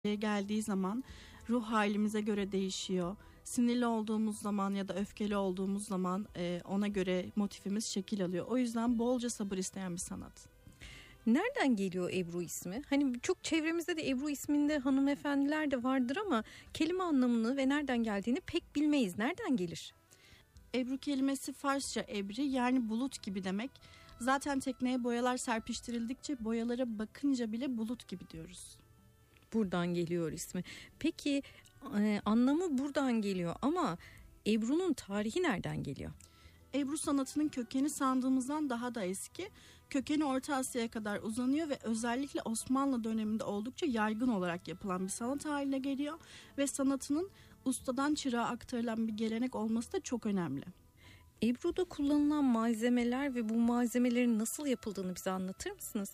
geldiği zaman ruh halimize göre değişiyor. Sinirli olduğumuz zaman ya da öfkeli olduğumuz zaman ona göre motifimiz şekil alıyor. O yüzden bolca sabır isteyen bir sanat. Nereden geliyor Ebru ismi? Hani çok çevremizde de Ebru isminde hanımefendiler de vardır ama kelime anlamını ve nereden geldiğini pek bilmeyiz. Nereden gelir? Ebru kelimesi Farsça ebri, yani bulut gibi demek. Zaten tekneye boyalar serpiştirildikçe boyalara bakınca bile bulut gibi diyoruz. Buradan geliyor ismi. Peki anlamı buradan geliyor ama Ebru'nun tarihi nereden geliyor? Ebru sanatının kökeni sandığımızdan daha da eski. Kökeni Orta Asya'ya kadar uzanıyor ve özellikle Osmanlı döneminde oldukça yaygın olarak yapılan bir sanat haline geliyor. Ve sanatının ustadan çırağa aktarılan bir gelenek olması da çok önemli. Ebru'da kullanılan malzemeler ve bu malzemelerin nasıl yapıldığını bize anlatır mısınız?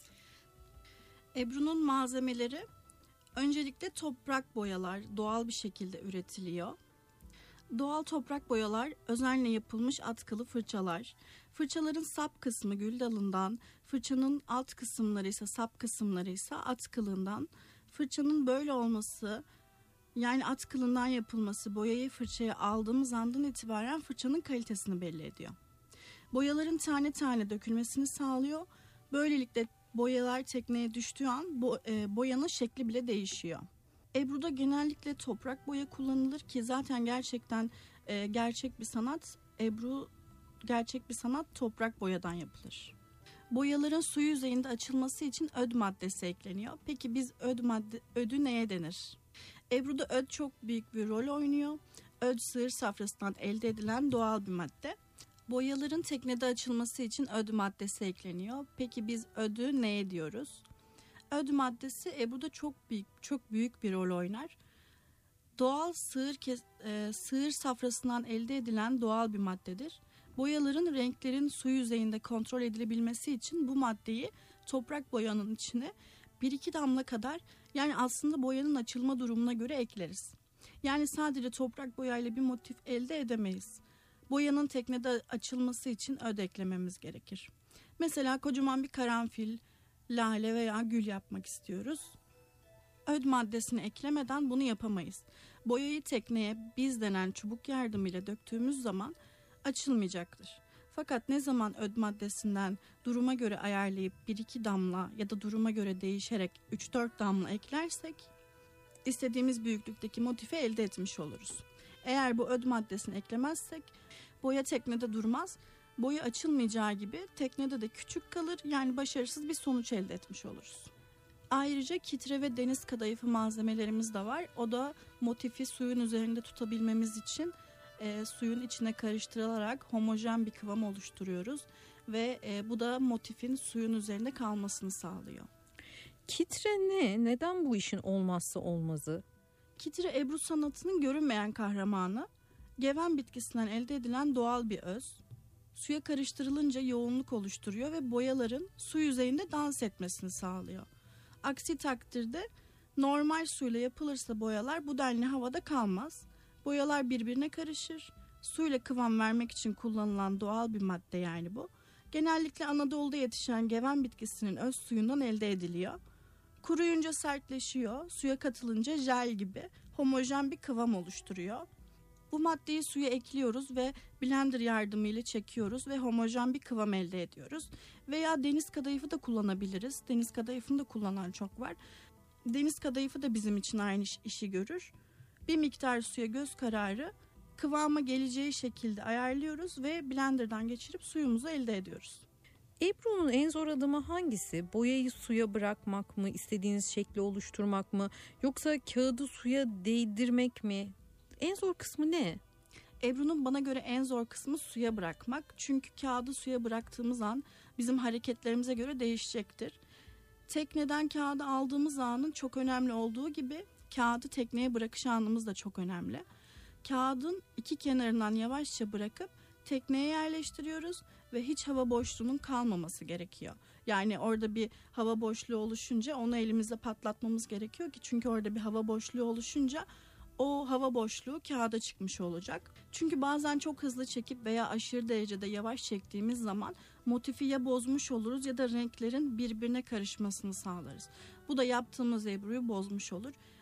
Ebru'nun malzemeleri öncelikle toprak boyalar doğal bir şekilde üretiliyor. Doğal toprak boyalar, özenle yapılmış atkılı fırçalar. Fırçaların sap kısmı gül dalından, fırçanın alt kısımları ise sap kısımları ise atkılından. Fırçanın böyle olması, yani atkılından yapılması, boyayı fırçaya aldığımız andan itibaren fırçanın kalitesini belli ediyor. Boyaların tane tane dökülmesini sağlıyor. Böylelikle boyalar tekneye düştüğü an boyanın şekli bile değişiyor. Ebru'da genellikle toprak boya kullanılır ki zaten gerçekten gerçek bir sanat. Ebru gerçek bir sanat toprak boyadan yapılır. Boyaların su yüzeyinde açılması için öd maddesi ekleniyor. Peki biz ödü neye denir? Ebru'da öd çok büyük bir rol oynuyor. Öd sığır safrasından elde edilen doğal bir madde. Boyaların teknede açılması için öd maddesi ekleniyor. Peki biz ödü neye diyoruz? Öd maddesi Ebru'da çok büyük bir rol oynar. Doğal sığır safrasından elde edilen doğal bir maddedir. Boyaların renklerin su yüzeyinde kontrol edilebilmesi için bu maddeyi toprak boyanın içine 1-2 damla kadar, yani aslında boyanın açılma durumuna göre ekleriz. Yani sadece toprak boyayla bir motif elde edemeyiz. Boyanın teknede açılması için öd eklememiz gerekir. Mesela kocaman bir karanfil, lale veya gül yapmak istiyoruz. Öd maddesini eklemeden bunu yapamayız. Boyayı tekneye biz denen çubuk yardımıyla döktüğümüz zaman açılmayacaktır. Fakat ne zaman öd maddesinden duruma göre ayarlayıp 1-2 damla ya da duruma göre değişerek 3-4 damla eklersek istediğimiz büyüklükteki motifi elde etmiş oluruz. Eğer bu öd maddesini eklemezsek boya teknede durmaz. Boyu açılmayacağı gibi teknede de küçük kalır, yani başarısız bir sonuç elde etmiş oluruz. Ayrıca kitre ve deniz kadayıfı malzemelerimiz de var. O da motifi suyun üzerinde tutabilmemiz için suyun içine karıştırılarak homojen bir kıvam oluşturuyoruz. Ve bu da motifin suyun üzerinde kalmasını sağlıyor. Kitre ne? Neden bu işin olmazsa olmazı? Kitre Ebru sanatının görünmeyen kahramanı. Geven bitkisinden elde edilen doğal bir öz. Suya karıştırılınca yoğunluk oluşturuyor ve boyaların su yüzeyinde dans etmesini sağlıyor. Aksi takdirde normal suyla yapılırsa boyalar bu denli havada kalmaz. Boyalar birbirine karışır. Suyla kıvam vermek için kullanılan doğal bir madde yani bu. Genellikle Anadolu'da yetişen geven bitkisinin öz suyundan elde ediliyor. Kuruyunca sertleşiyor, suya katılınca jel gibi homojen bir kıvam oluşturuyor. Bu maddeyi suya ekliyoruz ve blender yardımıyla çekiyoruz ve homojen bir kıvam elde ediyoruz. Veya deniz kadayıfı da kullanabiliriz. Deniz kadayıfını da kullanan çok var. Deniz kadayıfı da bizim için aynı işi görür. Bir miktar suya göz kararı kıvama geleceği şekilde ayarlıyoruz ve blenderdan geçirip suyumuzu elde ediyoruz. Ebru'nun en zor adımı hangisi? Boyayı suya bırakmak mı? İstediğiniz şekli oluşturmak mı? Yoksa kağıdı suya değdirmek mi? En zor kısmı ne? Ebru'nun bana göre en zor kısmı suya bırakmak. Çünkü kağıdı suya bıraktığımız an bizim hareketlerimize göre değişecektir. Tekneden kağıdı aldığımız anın çok önemli olduğu gibi kağıdı tekneye bırakış anımız da çok önemli. Kağıdın iki kenarından yavaşça bırakıp tekneye yerleştiriyoruz ve hiç hava boşluğunun kalmaması gerekiyor. Yani orada bir hava boşluğu oluşunca onu elimizle patlatmamız gerekiyor ki, çünkü orada bir hava boşluğu oluşunca o hava boşluğu kağıda çıkmış olacak. Çünkü bazen çok hızlı çekip veya aşırı derecede yavaş çektiğimiz zaman motifi ya bozmuş oluruz ya da renklerin birbirine karışmasını sağlarız. Bu da yaptığımız Ebru'yu bozmuş olur.